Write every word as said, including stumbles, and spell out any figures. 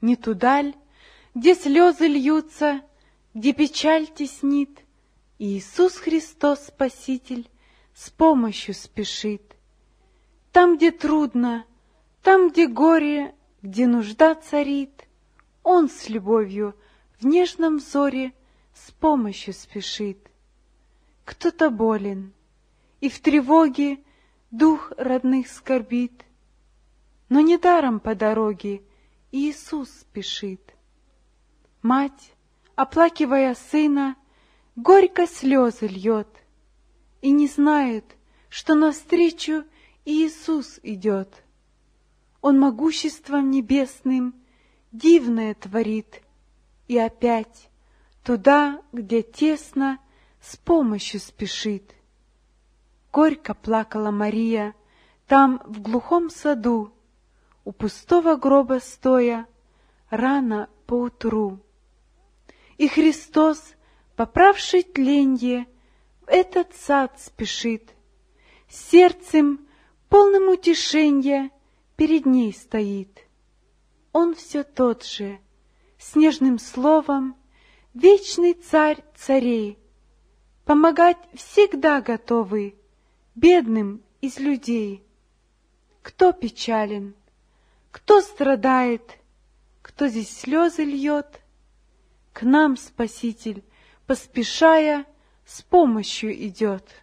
не тудаль, где слезы льются, где печаль теснит, и Иисус Христос, Спаситель, с помощью спешит. Там, где трудно, там, где горе, где нужда царит, Он с любовью в нежном взоре с помощью спешит. Кто-то болен, и в тревоге дух родных скорбит, но недаром по дороге Иисус спешит. Мать, оплакивая сына, горько слезы льет и не знает, что навстречу Иисус идет. Он могуществом небесным дивное творит, и опять туда, где тесно, с помощью спешит. Горько плакала Мария там, в глухом саду, у пустого гроба стоя, рано поутру. И Христос, поправший тленье, в этот сад спешит, сердцем, полным утешенья, перед ней стоит. Он все тот же, с нежным словом, вечный царь царей, помогать всегда готовый бедным из людей. Кто печален, кто страдает, кто здесь слезы льет, к нам Спаситель, поспешая, с помощью идет.